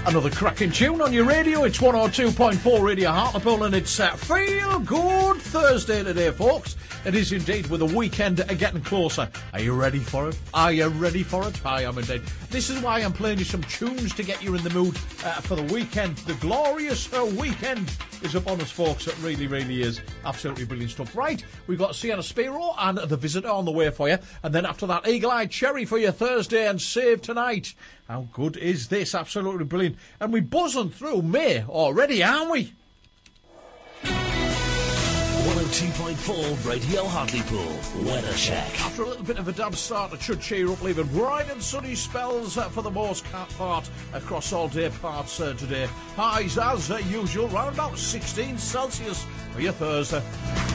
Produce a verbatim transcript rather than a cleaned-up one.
Another cracking tune on your radio. It's one oh two point four Radio Hartlepool, and it's uh, Feel Good Thursday today, folks. It is indeed, with the weekend getting closer. Are you ready for it? Are you ready for it? I am indeed. This is why I'm playing you some tunes to get you in the mood uh, for the weekend. The glorious uh, weekend is upon us, folks. It really, really is. Absolutely brilliant stuff. Right, we've got Sienna Spiro and The Visitor on the way for you. And then after that, Eagle Eye Cherry for your Thursday and Save Tonight. How good is this? Absolutely brilliant. And we're buzzing through May already, aren't we? one oh two point four Radio Hartlepool Weather Check. After a little bit of a damp start, it should cheer up, leaving bright and sunny spells uh, for the most part across all day parts uh, today. Highs, as uh, usual, round about sixteen Celsius for your Thursday.